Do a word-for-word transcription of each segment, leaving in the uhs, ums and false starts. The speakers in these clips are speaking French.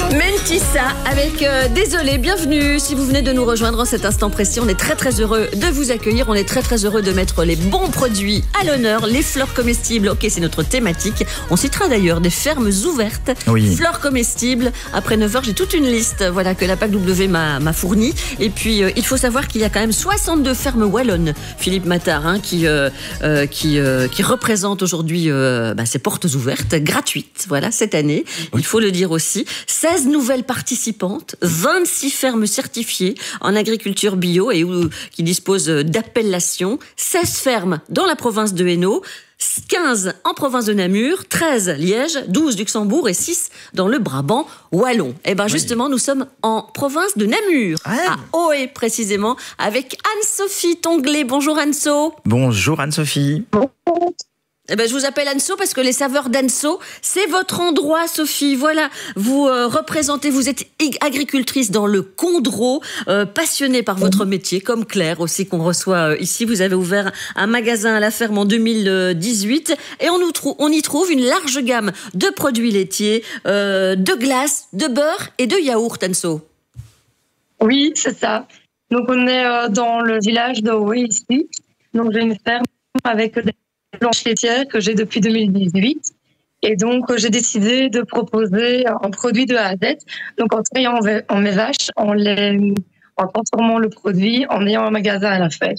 Mentissa avec euh, désolé, bienvenue. Si vous venez de nous rejoindre en cet instant précis, on est très très heureux de vous accueillir. On est très très heureux de mettre les bons produits à l'honneur. Les fleurs comestibles, ok, c'est notre thématique. On citera d'ailleurs des fermes ouvertes. Oui. Fleurs comestibles. Après neuf heures, j'ai toute une liste, voilà, que la P A C W m'a, m'a fournie. Et puis, euh, il faut savoir qu'il y a quand même soixante-deux fermes wallonnes, Philippe Matard, hein, qui euh, euh, qui euh, qui représente aujourd'hui euh, bah, ces portes ouvertes gratuites. Voilà, cette année, oui. Il faut le dire aussi. seize nouvelles participantes, vingt-six fermes certifiées en agriculture bio et où, qui disposent d'appellations, seize fermes dans la province de Hainaut, quinze en province de Namur, treize Liège, douze Luxembourg et six dans le Brabant wallon. Et ben justement, oui. Nous sommes en province de Namur, ah. à Ohaye précisément, avec Anne-Sophie Tonglé. Bonjour Anne-So. Bonjour Anne-Sophie. Eh ben, je vous appelle Anne-So parce que les saveurs d'Anne-So, c'est votre endroit, Sophie. Voilà, vous euh, représentez, vous êtes agricultrice dans le Condro, euh, passionnée par votre métier, comme Claire aussi qu'on reçoit euh, ici. Vous avez ouvert un magasin à la ferme en deux mille dix-huit et on, nous trou- on y trouve une large gamme de produits laitiers, euh, de glace, de beurre et de yaourt, Anne-So. Oui, c'est ça. Donc on est euh, dans le village d'Ohaye ici. Donc j'ai une ferme avec des planches laitières que j'ai depuis deux mille dix-huit. Et donc, j'ai décidé de proposer un produit de A à Z. Donc, en traitant en mes vaches, en, les, en transformant le produit, en ayant un magasin à la fête.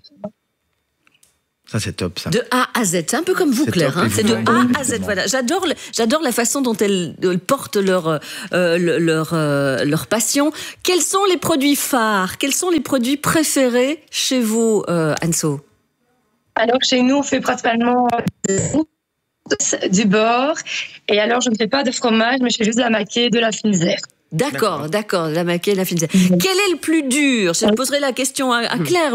Ça, c'est top, ça. De A à Z. C'est un peu comme vous, c'est Claire. Top, hein. C'est de A à Z. Voilà. J'adore, j'adore la façon dont elles, elles portent leur, euh, leur, euh, leur passion. Quels sont les produits phares? Quels sont les produits préférés chez vous, euh, Anne-So? Alors, chez nous, on fait principalement du beurre. Et alors, je ne fais pas de fromage, mais je fais juste de la maquée, de la finzère. D'accord, d'accord, la maquée, la finzère. Mmh. Quel est le plus dur? Je poserai la question à, à Claire.